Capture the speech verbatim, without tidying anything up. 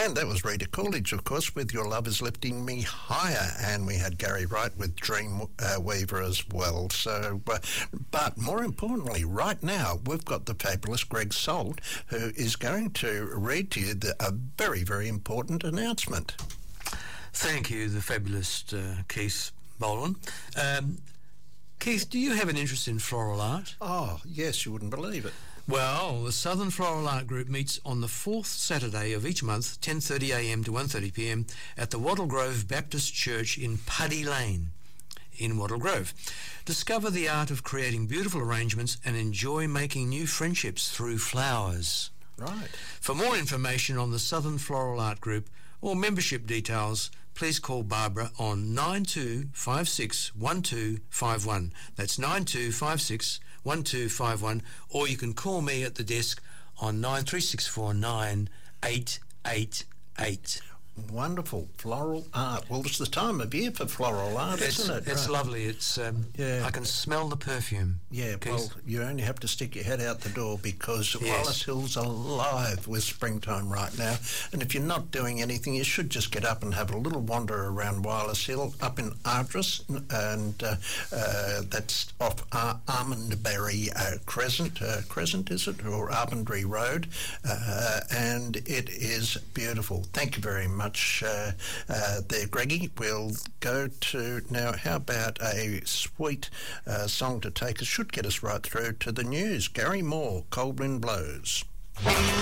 And that was Rita Coolidge, of course, with Your Love Is Lifting Me Higher. And we had Gary Wright with Dream uh, Weaver as well. So, uh, but more importantly, right now, we've got the fabulous Greg Salt, who is going to read to you the, a very, very important announcement. Thank you, the fabulous uh, Keith Boland. Um, Keith, do you have an interest in floral art? Oh, yes, you wouldn't believe it. Well, the Southern Floral Art Group meets on the fourth Saturday of each month, ten thirty a m to one thirty p m, at the Wattle Grove Baptist Church in Puddy Lane in Wattle Grove. Discover the art of creating beautiful arrangements and enjoy making new friendships through flowers. Right. For more information on the Southern Floral Art Group or membership details, please call Barbara on nine two five six one two five one. That's nine two five six one two five one, or you can call me at the desk on nine three six four nine eight eight eight. Wonderful floral art. Well, it's the time of year for floral art, it's, isn't it? It's right. lovely. It's um, yeah. I can smell the perfume. Yeah, Keith. well, you only have to stick your head out the door because Yes. Wallace Hill's alive with springtime right now. And if you're not doing anything, you should just get up and have a little wander around Wallace Hill up in Ardres, and uh, uh, that's off Ar- Armandbury uh, Crescent, uh, Crescent is it, or Armandbury Road, uh, and it is beautiful. Thank you very much. Much uh, uh, there, Greggy. We'll go to now. How about a sweet uh, song to take us? Should get us right through to the news. Gary Moore, Cold Wind Blows.